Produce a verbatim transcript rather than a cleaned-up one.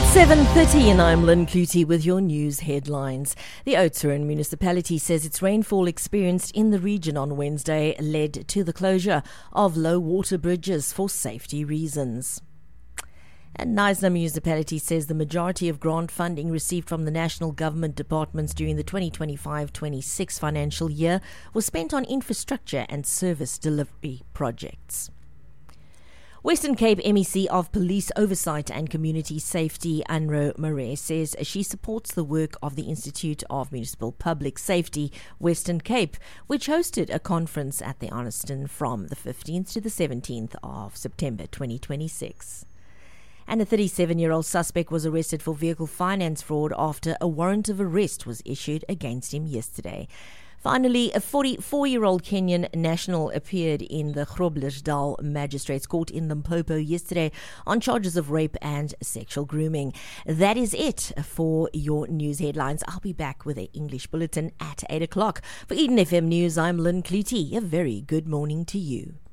seven thirty and I'm Lynn Clutie with your news headlines. The Oudtshoorn municipality says its rainfall experienced in the region on Wednesday led to the closure of low water bridges for safety reasons. And Knysna municipality says the majority of grant funding received from the national government departments during the twenty twenty-five twenty-six financial year was spent on infrastructure and service delivery projects. Western Cape M E C of Police Oversight and Community Safety, Anro Murray, says she supports the work of the Institute of Municipal Public Safety, Western Cape, which hosted a conference at the Arniston from the fifteenth to the seventeenth of September twenty twenty-six. And a thirty-seven-year-old suspect was arrested for vehicle finance fraud after a warrant of arrest was issued against him yesterday. Finally, a forty-four-year-old Kenyan national appeared in the Groblersdal Magistrates Court in Limpopo yesterday on charges of rape and sexual grooming. That is it for your news headlines. I'll be back with an English bulletin at eight o'clock. For Eden F M News, I'm Lynn Clutie. A very good morning to you.